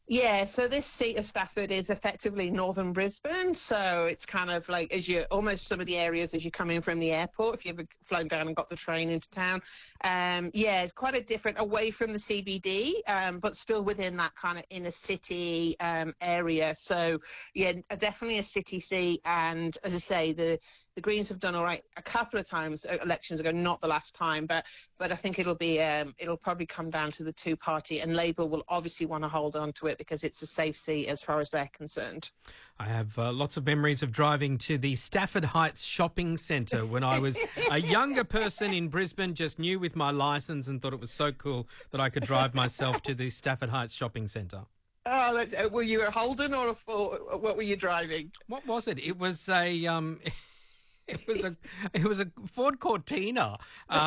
Yeah, so this seat of Stafford is effectively northern Brisbane. So it's kind of like as you almost some of the areas as you come in from the airport, if you've ever flown down and got the train into town. Yeah, it's quite a different away from the CBD, but still within that kind of inner city area. So yeah, definitely a city seat. And as I say, the Greens have done all right a couple of times elections ago, not the last time, but I think it'll probably come down to the two party, and Labour will obviously want to hold on to it because it's a safe seat as far as they're concerned. I have lots of memories of driving to the Stafford Heights shopping centre when I was a younger person in Brisbane, just new with my licence and thought it was so cool that I could drive myself to the Stafford Heights shopping centre. Oh, were you a Holden or a Ford? What were you driving? What was it? It was a it was a Ford Cortina.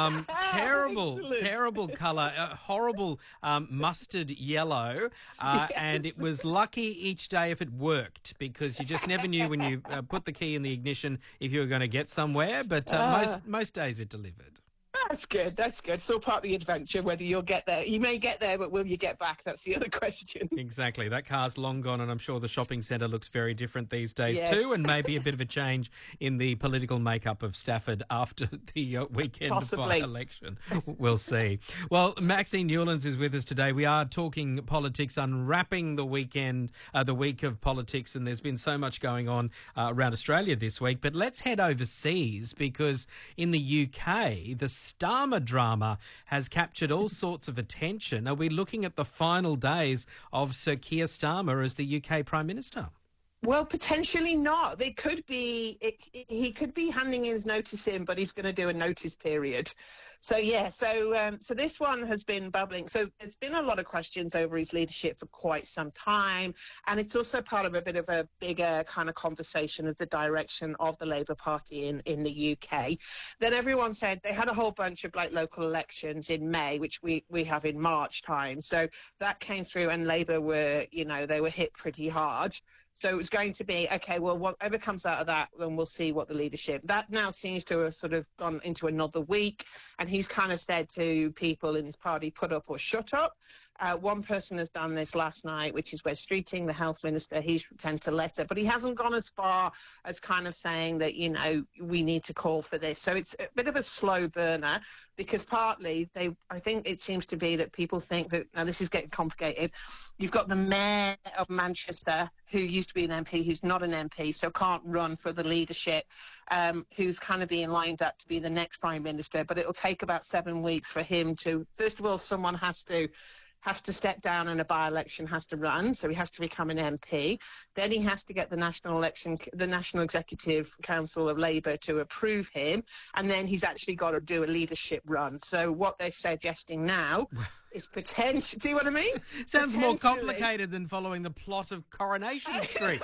Terrible colour, horrible mustard yellow, Yes. and it was lucky each day if it worked because you just never knew when you put the key in the ignition if you were going to get somewhere. But most days it delivered. That's good. That's good. Still part of the adventure, whether you'll get there. You may get there, but will you get back? That's the other question. Exactly. That car's long gone, and I'm sure the shopping centre looks very different these days Yes. too, and maybe a bit of a change in the political makeup of Stafford after the weekend Possibly. by-election. We'll see. Well, Maxine Newlands is with us today. We are talking politics, unwrapping the weekend, the week of politics, and there's been so much going on around Australia this week. But let's head overseas because in the UK, the Starmer drama has captured all sorts of attention. Are we looking at the final days of Sir Keir Starmer as the UK Prime Minister? Well, potentially not. They could be. He could be handing his notice in, but he's going to do a notice period. So yeah. So this one has been bubbling. So there's been a lot of questions over his leadership for quite some time, and it's also part of a bit of a bigger kind of conversation of the direction of the Labour Party in the UK. Then everyone said they had a whole bunch of like local elections in May, which we have in March time. So that came through, and Labour were they were hit pretty hard. So it was going to be, okay, well, whatever comes out of that, then we'll see what the leadership. That now seems to have sort of gone into another week. And he's kind of said to people in his party, put up or shut up. One person has done this last night, which is Wes Streeting, the health minister. He's sent a letter, but he hasn't gone as far as kind of saying that, we need to call for this. So it's a bit of a slow burner because partly I think it seems to be that people think that, now this is getting complicated. You've got the mayor of Manchester, who used to be an MP, who's not an MP, so can't run for the leadership, who's kind of being lined up to be the next Prime Minister. But it'll take about 7 weeks for him to, first of all, someone has to step down and a by-election has to run, so he has to become an MP. Then he has to get the National Executive Council of Labour to approve him, and then he's actually got to do a leadership run. So what they're suggesting now is potential. Do you know what I mean? Sounds more complicated than following the plot of Coronation Street.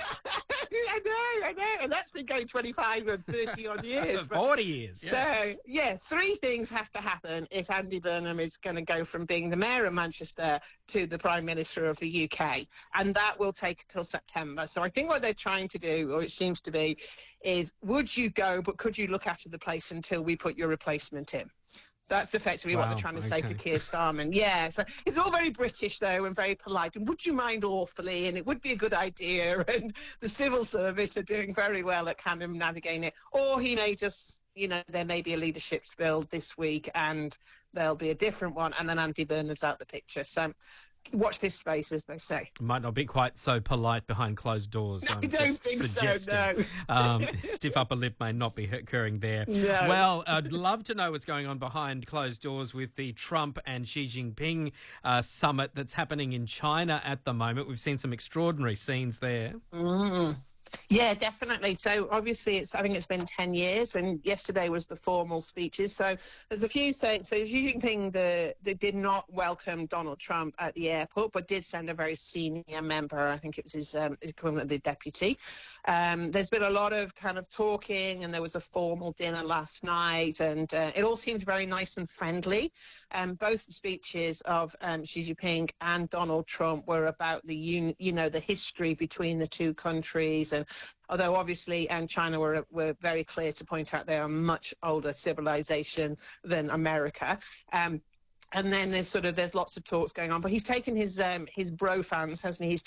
I know, and that's been going 25 or 30 odd years. 40 years, yeah. So, yeah, three things have to happen if Andy Burnham is going to go from being the mayor of Manchester to the Prime Minister of the UK, and that will take until September. So I think what they're trying to do, or it seems to be, is would you go, but could you look after the place until we put your replacement in? That's effectively what they're trying to say to Keir Starmer. Yeah, so it's all very British, though, and very polite. And would you mind awfully? And it would be a good idea. And the civil service are doing very well at kind of navigating it. Or he may just, there may be a leadership spill this week and there'll be a different one. And then Andy Burnham's out the picture. So watch this space, as they say. Might not be quite so polite behind closed doors. No, I don't think so, no. Stiff upper lip may not be occurring there. No. Well, I'd love to know what's going on behind closed doors with the Trump and Xi Jinping summit that's happening in China at the moment. We've seen some extraordinary scenes there. Yeah, definitely. So obviously, I think it's been 10 years, and yesterday was the formal speeches. So there's a few saying. So Xi Jinping, they did not welcome Donald Trump at the airport, but did send a very senior member. I think it was his equivalent, the deputy. There's been a lot of kind of talking, and there was a formal dinner last night, and it all seems very nice and friendly. Both the speeches of Xi Jinping and Donald Trump were about the history between the two countries, and although obviously China were very clear to point out they are a much older civilization than America. And then there's lots of talks going on, but he's taken his bro fans, hasn't he? He's